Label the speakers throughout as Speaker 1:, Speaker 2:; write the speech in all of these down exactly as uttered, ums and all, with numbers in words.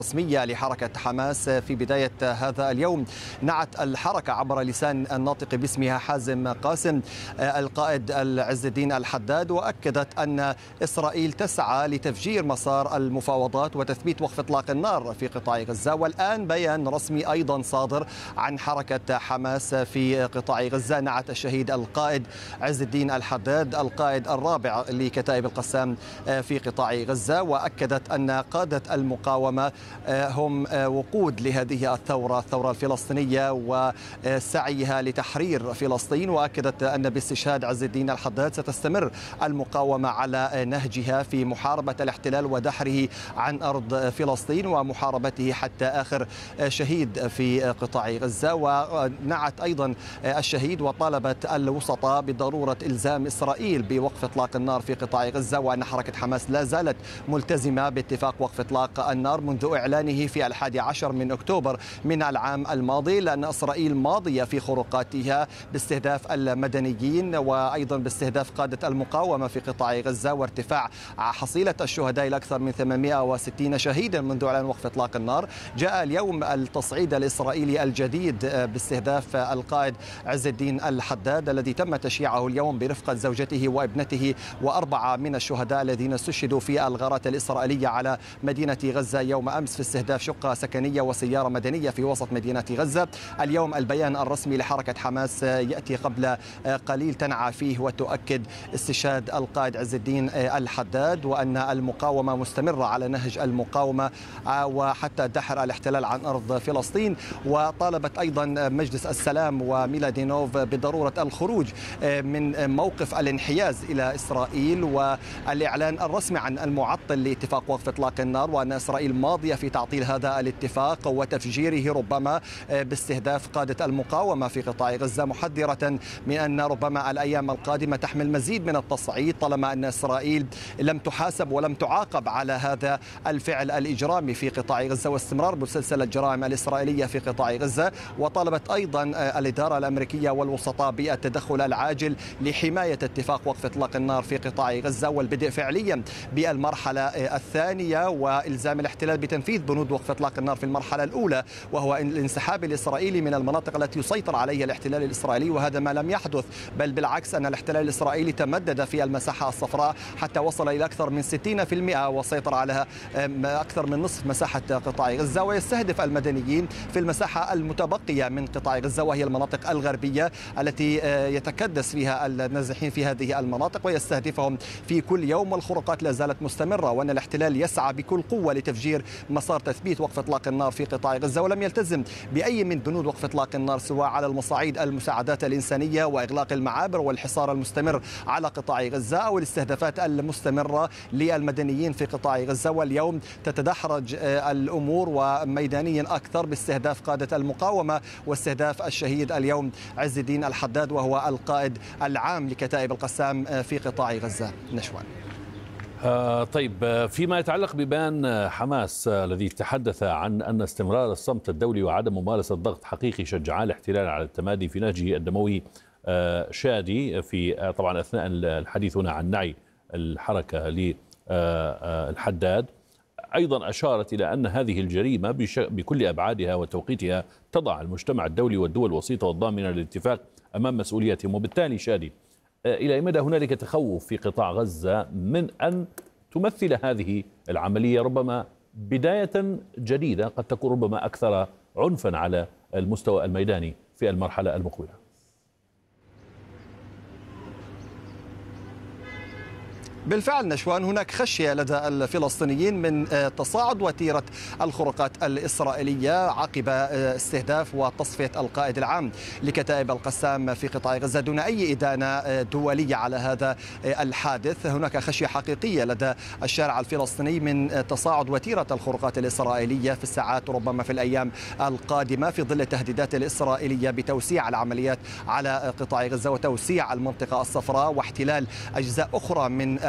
Speaker 1: رسمية لحركة حماس في بداية هذا اليوم. نعت الحركة عبر لسان الناطق باسمها حازم قاسم القائد عز الدين الحداد، وأكدت أن إسرائيل تسعى لتفجير مسار المفاوضات وتثبيت وقف إطلاق النار في قطاع غزة. والآن بيان رسمي أيضا صادر عن حركة حماس في قطاع غزة. نعت الشهيد القائد عز الدين الحداد القائد الرابع لكتائب القسام في قطاع غزة، وأكدت أن قادة المقاومة هم وقود لهذه الثورة الثورة الفلسطينية وسعيها لتحرير فلسطين. وأكدت أن باستشهاد عز الدين الحداد ستستمر المقاومة على نهجها في محاربة الاحتلال ودحره عن أرض فلسطين ومحاربته حتى آخر شهيد في قطاع غزة. ونعت أيضا الشهيد وطالبت الوسطاء بضرورة إلزام إسرائيل بوقف إطلاق النار في قطاع غزة، وأن حركة حماس لا زالت ملتزمة باتفاق وقف إطلاق النار منذ إعلانه في الحادي عشر من أكتوبر من العام الماضي، لأن إسرائيل ماضية في خروقاتها باستهداف المدنيين وأيضا باستهداف قادة المقاومة في قطاع غزة، وارتفاع حصيلة الشهداء إلى أكثر من ثمانمائة وستين شهيدا منذ إعلان وقف إطلاق النار. جاء اليوم التصعيد الإسرائيلي الجديد باستهداف القائد عز الدين الحداد الذي تم تشييعه اليوم برفقة زوجته وابنته وأربعة من الشهداء الذين استشهدوا في الغارات الإسرائيلية على مدينة غزة يوم أمس في استهداف شقة سكنية وسيارة مدنية في وسط مدينة غزة. اليوم البيان الرسمي لحركة حماس يأتي قبل قليل تنعى فيه وتؤكد استشهاد القائد عز الدين الحداد، وأن المقاومة مستمرة على نهج المقاومة وحتى دحر الاحتلال عن أرض فلسطين. وطالبت أيضا مجلس السلام وميلادينوف بضرورة الخروج من موقف الانحياز إلى إسرائيل والإعلان الرسمي عن المعطل لاتفاق وقف إطلاق النار، وأن إسرائيل ماضية في تعطيل هذا الاتفاق وتفجيره ربما باستهداف قادة المقاومة في قطاع غزة، محذرة من أن ربما الأيام القادمة تحمل مزيد من التصعيد طالما أن إسرائيل لم تحاسب ولم تعاقب على هذا الفعل الإجرامي في قطاع غزة واستمرار بسلسلة الجرائم الإسرائيلية في قطاع غزة. وطالبت أيضا الإدارة الأمريكية والوسطاء بالتدخل العاجل لحماية اتفاق وقف إطلاق النار في قطاع غزة والبدء فعليا بالمرحلة الثانية وإلزام الاحتلال بتنفيذ بنود وقف إطلاق النار في المرحلة الأولى، وهو الانسحاب الإسرائيلي من المناطق التي يسيطر عليها الاحتلال الإسرائيلي. وهذا ما لم يحدث، بل بالعكس أن الاحتلال الإسرائيلي تمدد في المساحة الصفراء حتى وصل إلى أكثر من ستين بالمئة وسيطر على أكثر من نصف مساحة قطاع غزة، ويستهدف المدنيين في المساحة المتبقية من قطاع غزة وهي المناطق الغربية التي يتكدس فيها النازحين في هذه المناطق ويستهدفهم في كل يوم. والخروقات لا زالت مستمرة، وأن الاحتلال يسعى بكل قوة لتفجير مسار تثبيت وقف إطلاق النار في قطاع غزة، ولم يلتزم بأي من بنود وقف إطلاق النار سواء على المصاعيد المساعدات الإنسانية وإغلاق المعابر والحصار المستمر على قطاع غزة أو الاستهدافات المستمرة للمدنيين في قطاع غزة. واليوم تتدحرج الأمور وميدانيا أكثر باستهداف قادة المقاومة واستهداف الشهيد اليوم عز الدين الحداد وهو القائد العام لكتائب القسام في قطاع غزة. نشوان.
Speaker 2: آه طيب، فيما يتعلق ببيان حماس الذي تحدث عن أن استمرار الصمت الدولي وعدم ممارسة ضغط حقيقي شجعان الاحتلال على التمادي في نهجه الدموي، آه شادي في آه طبعا أثناء الحديث هنا عن نعي الحركة للحداد أيضا أشارت إلى أن هذه الجريمة بكل أبعادها وتوقيتها تضع المجتمع الدولي والدول الوسيطة والضامنة للاتفاق أمام مسؤولياتهم. وبالتالي شادي، إلى أي مدى هنالك تخوف في قطاع غزة من أن تمثل هذه العملية ربما بداية جديدة قد تكون ربما أكثر عنفا على المستوى الميداني في المرحلة المقبلة؟
Speaker 1: بالفعل نشوان، هناك خشية لدى الفلسطينيين من تصاعد وتيرة الخروقات الإسرائيلية عقب استهداف وتصفية القائد العام لكتائب القسام في قطاع غزة دون أي إدانة دولية على هذا الحادث. هناك خشية حقيقية لدى الشارع الفلسطيني من تصاعد وتيرة الخروقات الإسرائيلية في الساعات ربما في الأيام القادمة في ظل التهديدات الإسرائيلية بتوسيع العمليات على قطاع غزة وتوسيع المنطقة الصفراء واحتلال أجزاء أخرى من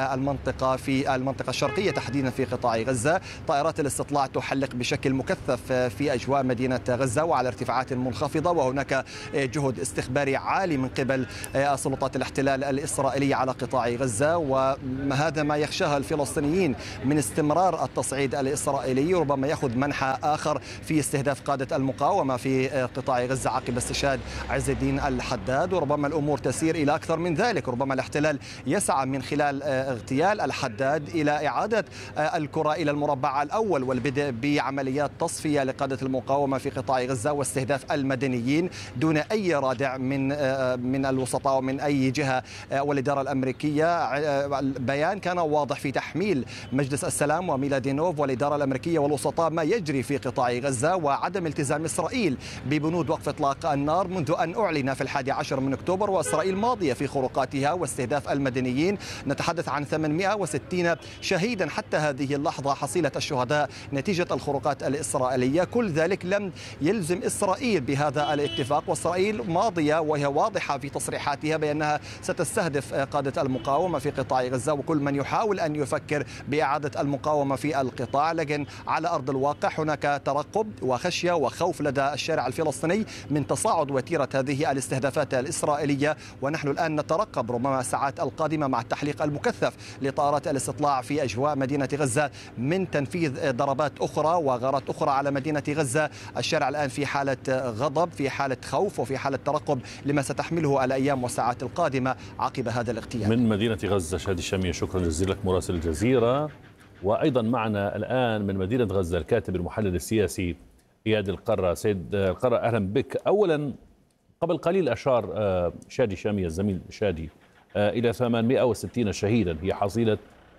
Speaker 1: المنطقة في المنطقة الشرقية تحديدا في قطاع غزة. طائرات الاستطلاع تحلق بشكل مكثف في أجواء مدينة غزة وعلى ارتفاعات منخفضة، وهناك جهد استخباري عالي من قبل سلطات الاحتلال الإسرائيلي على قطاع غزة، وهذا ما يخشاه الفلسطينيين من استمرار التصعيد الإسرائيلي، ربما يأخذ منحى آخر في استهداف قادة المقاومة في قطاع غزة عقب استشهاد عز الدين الحداد، وربما الأمور تسير إلى أكثر من ذلك. ربما الاحتلال يسعى من خلال اغتيال الحداد إلى إعادة الكرة إلى المربع الأول والبدء بعمليات تصفية لقادة المقاومة في قطاع غزة واستهداف المدنيين دون أي رادع من من الوسطاء ومن أي جهة والإدارة الأمريكية. البيان كان واضح في تحميل مجلس السلام وميلادينوف والإدارة الأمريكية والوسطاء ما يجري في قطاع غزة وعدم التزام إسرائيل ببنود وقف إطلاق النار منذ أن أعلن في الحادي عشر من أكتوبر، وإسرائيل ماضية في خروقاتها واستهداف المدنيين. نتحدث عن ثمانمئة وستين شهيدا حتى هذه اللحظة حصيلة الشهداء نتيجة الخروقات الإسرائيلية. كل ذلك لم يلزم إسرائيل بهذا الاتفاق، وإسرائيل ماضية وهي واضحة في تصريحاتها بأنها ستستهدف قادة المقاومة في قطاع غزة وكل من يحاول أن يفكر بإعادة المقاومة في القطاع. لكن على أرض الواقع هناك ترقب وخشية وخوف لدى الشارع الفلسطيني من تصاعد وتيرة هذه الاستهدافات الإسرائيلية، ونحن الآن نترقب ربما الساعات القادمة مع التحليق المكثف لطائرات الاستطلاع في أجواء مدينة غزة من تنفيذ ضربات أخرى وغارات أخرى على مدينة غزة. الشارع الآن في حالة غضب، في حالة خوف، وفي حالة ترقب لما ستحمله الأيام والساعات القادمة عقب هذا الاغتيال.
Speaker 2: من مدينة غزة شادي الشامية، شكرا جزيلا لك مراسل الجزيرة. وأيضا معنا الآن من مدينة غزة الكاتب المحلل السياسي إياد القرة. سيد القرة أهلا بك. أولا قبل قليل أشار شادي الشامية الزميل شادي إلى ثمانمئة وستين شهيدا هي حصيلة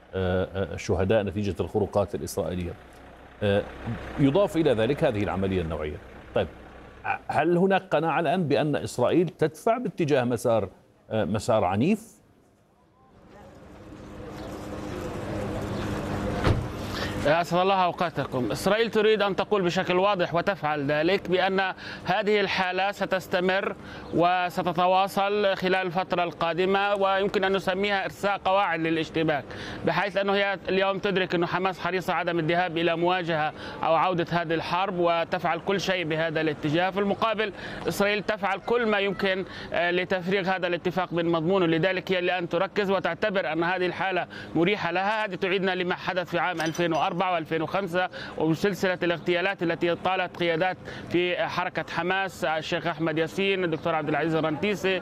Speaker 2: الشهداء نتيجة الخروقات الإسرائيلية. يضاف إلى ذلك هذه العملية النوعية. طيب، هل هناك قناعة الآن بأن إسرائيل تدفع باتجاه مسار مسار عنيف؟
Speaker 3: أسعد الله أوقاتكم. إسرائيل تريد أن تقول بشكل واضح وتفعل ذلك بأن هذه الحالة ستستمر وستتواصل خلال الفترة القادمة، ويمكن أن نسميها إرساء قواعد للاشتباك، بحيث أنه هي اليوم تدرك أن حماس حريصة عدم الذهاب إلى مواجهة أو عودة هذه الحرب وتفعل كل شيء بهذا الاتجاه. في المقابل إسرائيل تفعل كل ما يمكن لتفريغ هذا الاتفاق من مضمونه، لذلك هي الآن تركز وتعتبر أن هذه الحالة مريحة لها. هذه تعيدنا لما حدث في عام ألفين وأربعة وألفين وخمسة وسلسلة الاغتيالات التي طالت قيادات في حركة حماس، الشيخ أحمد ياسين، الدكتور عبد العزيز الرنتيسي،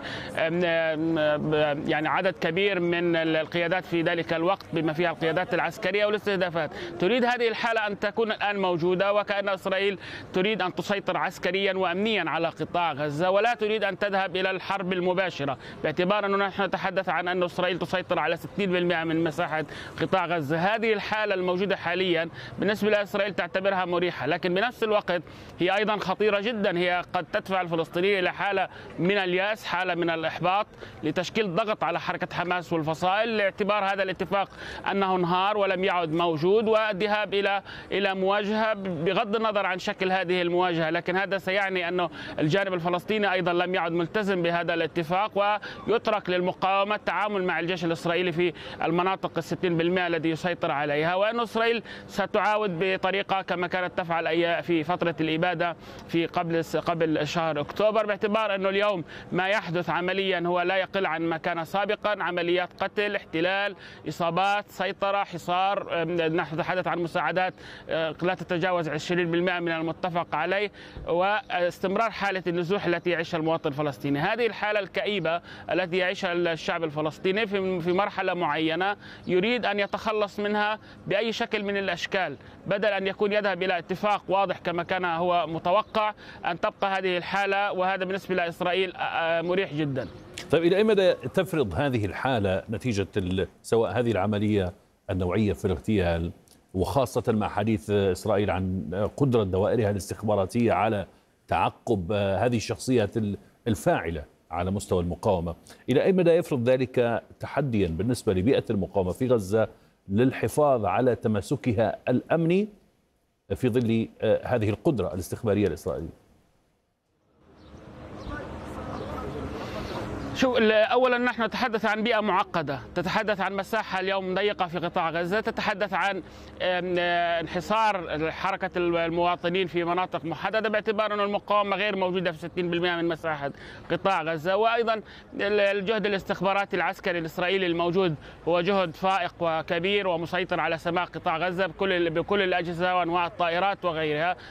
Speaker 3: يعني عدد كبير من القيادات في ذلك الوقت بما فيها القيادات العسكرية والاستهدافات. تريد هذه الحالة أن تكون الآن موجودة، وكأن إسرائيل تريد أن تسيطر عسكريا وأمنيا على قطاع غزة ولا تريد أن تذهب إلى الحرب المباشرة، باعتبار أننا نحن نتحدث عن أن إسرائيل تسيطر على ستين بالمئة من مساحة قطاع غزة. هذه الحالة الموجودة حاليا بالنسبة لإسرائيل تعتبرها مريحة، لكن بنفس الوقت هي أيضا خطيرة جدا. هي قد تدفع الفلسطينيين إلى حالة من اليأس، حالة من الإحباط، لتشكيل ضغط على حركة حماس والفصائل لاعتبار هذا الاتفاق أنه انهار ولم يعد موجود، والذهاب إلى إلى مواجهة بغض النظر عن شكل هذه المواجهة. لكن هذا سيعني أنه الجانب الفلسطيني أيضا لم يعد ملتزم بهذا الاتفاق، ويترك للمقاومة التعامل مع الجيش الإسرائيلي في المناطق الستين بالمئة الذي يسيطر عليها، وأن إسرائيل ستعاود بطريقة كما كانت تفعل في فترة الإبادة في قبل قبل شهر أكتوبر، باعتبار أنه اليوم ما يحدث عمليا هو لا يقل عن ما كان سابقا: عمليات قتل، احتلال، إصابات، سيطرة، حصار. نحن نتحدث عن مساعدات لا تتجاوز عشرين بالمئة من المتفق عليه، واستمرار حالة النزوح التي يعيشها المواطن الفلسطيني. هذه الحالة الكئيبة التي يعيشها الشعب الفلسطيني في مرحلة معينة يريد أن يتخلص منها بأي شكل من الأشكال، بدل أن يكون يذهب إلى اتفاق واضح كما كان هو متوقع، أن تبقى هذه الحالة، وهذا بالنسبة لإسرائيل مريح جدا.
Speaker 2: طيب، إلى أي مدى تفرض هذه الحالة نتيجة سواء هذه العملية النوعية في الاغتيال، وخاصة مع حديث إسرائيل عن قدرة دوائرها الاستخباراتية على تعقب هذه الشخصيات الفاعلة على مستوى المقاومة، إلى أي مدى يفرض ذلك تحديا بالنسبة لبيئة المقاومة في غزة للحفاظ على تماسكها الأمني في ظل هذه القدرة الاستخبارية الإسرائيلية؟
Speaker 3: شوف، اولا نحن نتحدث عن بيئه معقده، تتحدث عن مساحه اليوم ضيقه في قطاع غزه، تتحدث عن انحصار حركه المواطنين في مناطق محدده باعتبار أن المقاومه غير موجوده في ستين بالمئة من مساحه قطاع غزه، وايضا الجهد الاستخباراتي العسكري الاسرائيلي الموجود هو جهد فائق وكبير ومسيطر على سماء قطاع غزه بكل بكل الاجهزه وانواع الطائرات وغيرها،